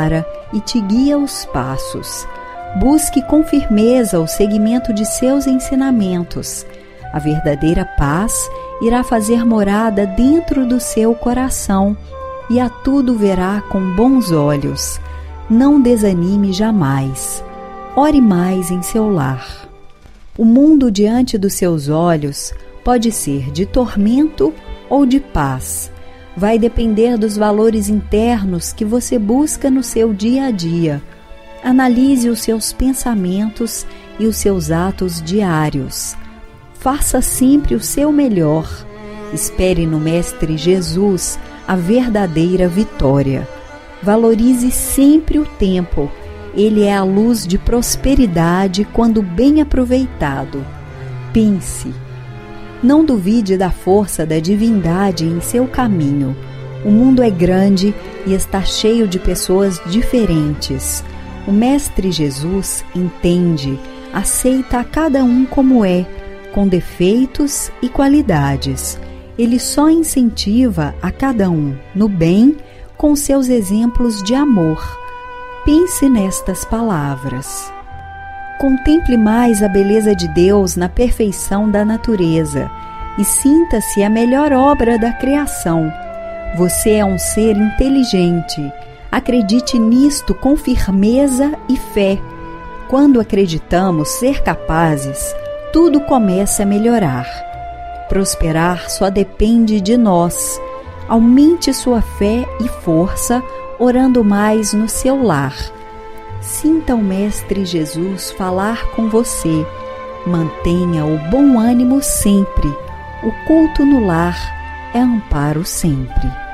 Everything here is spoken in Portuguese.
ampara e te guia os passos. Busque com firmeza o seguimento de seus ensinamentos. A verdadeira paz irá fazer morada dentro do seu coração e a tudo verá com bons olhos. Não desanime jamais. Ore mais em seu lar. O mundo diante dos seus olhos pode ser de tormento ou de paz. Vai depender dos valores internos que você busca no seu dia a dia. Analise os seus pensamentos e os seus atos diários. Faça sempre o seu melhor. Espere no Mestre Jesus a verdadeira vitória. Valorize sempre o tempo. Ele é a luz de prosperidade quando bem aproveitado. Pense. Não duvide da força da divindade em seu caminho. O mundo é grande e está cheio de pessoas diferentes. O Mestre Jesus entende, aceita a cada um como é, com defeitos e qualidades. Ele só incentiva a cada um no bem com seus exemplos de amor. Pense nestas palavras. Contemple mais a beleza de Deus na perfeição da natureza e sinta-se a melhor obra da criação. Você é um ser inteligente. Acredite nisto com firmeza e fé. Quando acreditamos ser capazes, tudo começa a melhorar. Prosperar só depende de nós. Aumente sua fé e força, orando mais no seu lar. Sinta o Mestre Jesus falar com você. Mantenha o bom ânimo sempre. O culto no lar é amparo sempre.